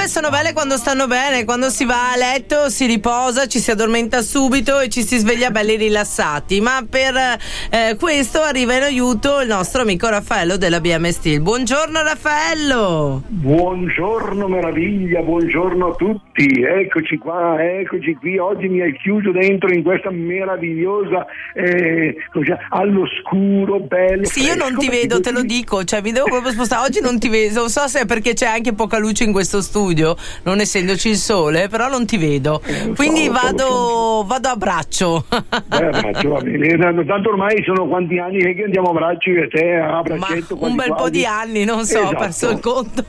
gambe sono belle quando stanno bene, quando si va a letto si riposa, ci si addormenta subito e ci si sveglia belli rilassati, ma per questo arriva in aiuto il nostro amico Raffaello della BM Steel. Buongiorno Raffaello! Buongiorno meraviglia, buongiorno a tutti, eccoci qua, eccoci qui, oggi mi hai chiuso dentro in questa meravigliosa all'oscuro, bello. Sì, io non ti vedo, te lo dico, cioè mi devo proprio spostare, oggi non ti vedo, non so se è perché c'è anche poca luce in questo studio, non essendoci il sole, però non ti vedo, quindi vado a braccio. Abbraccio, va bene, tanto ormai sono quanti anni che andiamo a braccio io e te, a braccetto. Ma un bel po' di anni, non so, esatto. Ho perso il conto.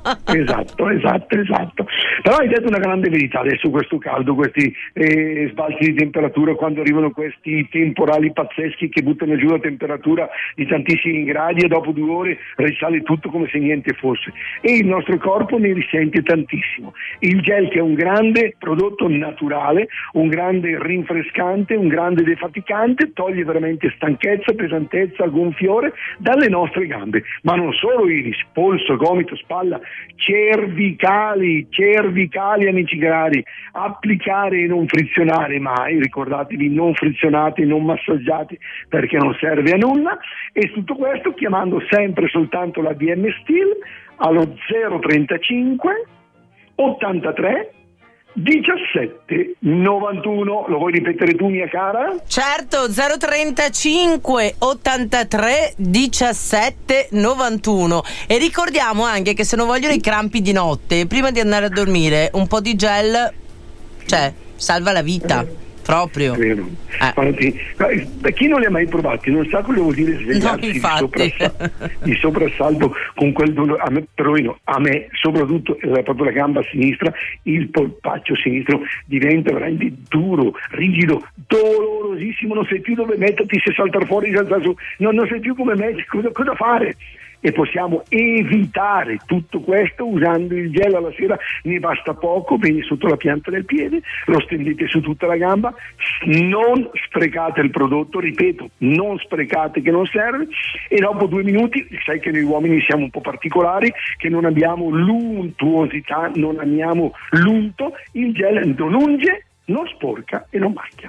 Esatto. Però hai detto una grande verità adesso, questo caldo, questi sbalzi di temperatura, quando arrivano questi temporali pazzeschi che buttano giù la temperatura di tantissimi gradi e dopo 2 ore risale tutto come se niente fosse, e il nostro corpo ne risente tantissimo. Il gel, che è un grande prodotto naturale, un grande rinfrescante, un grande defaticante, toglie veramente stanchezza, pesantezza, gonfiore dalle nostre gambe, ma non solo iris, polso, gomito, spalla, cervicali amici cari. Applicare e non frizionare mai, ricordatevi, non frizionate, non massaggiate, perché non serve a nulla, e tutto questo chiamando sempre soltanto la BM Steel allo 035 83 17 91. Lo vuoi ripetere tu, mia cara? Certo, 035 83 17 91. E ricordiamo anche che se non vogliono i crampi di notte, prima di andare a dormire, un po' di gel, cioè, salva la vita. Proprio. Vero. Chi non li ha mai provati non sa cosa vuol dire svegliarsi di soprassalto con quel dolore. A me soprattutto proprio la gamba sinistra, il polpaccio sinistro diventa veramente duro, rigido, dolorosissimo, non sai più dove metterti, se saltare fuori, saltare su, non sai più come metterti, cosa fare. E possiamo evitare tutto questo usando il gel alla sera, ne basta poco, viene sotto la pianta del piede, lo stendete su tutta la gamba, non sprecate il prodotto, ripeto, non sprecate, che non serve, e dopo 2 minuti, sai che noi uomini siamo un po' particolari, che non abbiamo l'untuosità, non amiamo l'unto, il gel non unge, non sporca e non macchia.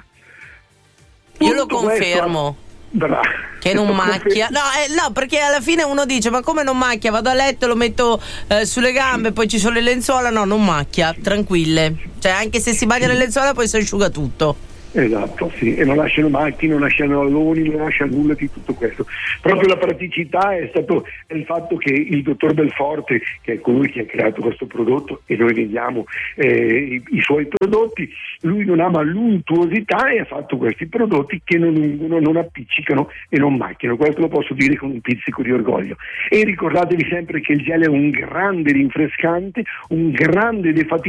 Io lo confermo. Bravo. Che non macchia, no, perché alla fine uno dice: ma come non macchia? Vado a letto, lo metto sulle gambe, poi ci sono le lenzuola. No, non macchia, tranquille, cioè anche se si bagna le lenzuola poi si asciuga tutto. Esatto, sì, e non lasciano macchine, non lasciano alloni, non lasciano nulla di tutto questo. Proprio la praticità è stato il fatto che il dottor Belforte, che è colui che ha creato questo prodotto e noi vendiamo i suoi prodotti, lui non ama l'untuosità e ha fatto questi prodotti che non ungono, non appiccicano e non macchiano. Questo lo posso dire con un pizzico di orgoglio. E ricordatevi sempre che il gel è un grande rinfrescante, un grande defaticante,